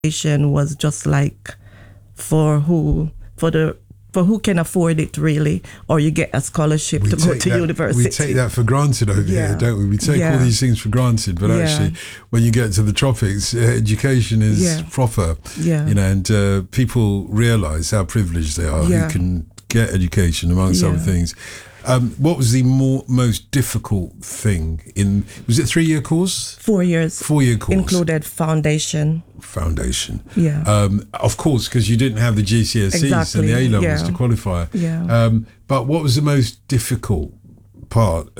education was just like for who can afford it really, or you get a scholarship to go to university. We take that for granted over here, don't we? We take all these things for granted, but actually, when you get to the tropics, education is proper. And people realise how privileged they are who can get education, amongst other things. What was the most difficult thing was it a 3-year course? 4 years. 4-year course. Included foundation. Yeah. Of course, because you didn't have the GCSEs and the A-levels to qualify. Yeah. But what was the most difficult part